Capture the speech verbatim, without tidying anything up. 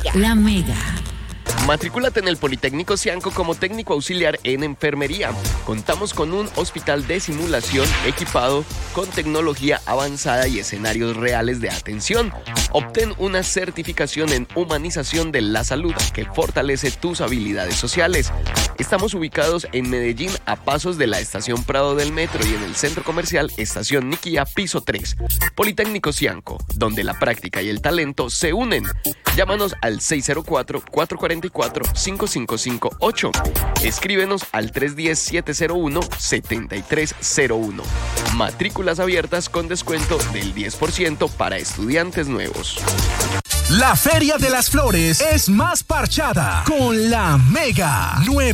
La Mega. Matricúlate en el Politécnico Cianco como técnico auxiliar en enfermería. Contamos con un hospital de simulación equipado con tecnología avanzada y escenarios reales de atención. Obtén una certificación en humanización de la salud que fortalece tus habilidades sociales. Estamos ubicados en Medellín, a pasos de la estación Prado del Metro, y en el centro comercial Estación Niquía, piso tres. Politécnico Cianco, donde la práctica y el talento se unen. Llámanos al seis cero cuatro, cuatro cuatro cuatro, cinco cinco cinco ocho. Escríbenos al tres uno cero, siete cero uno, siete tres cero uno. Matrículas abiertas con descuento del diez por ciento para estudiantes nuevos. La Feria de las Flores es más parchada con La Mega.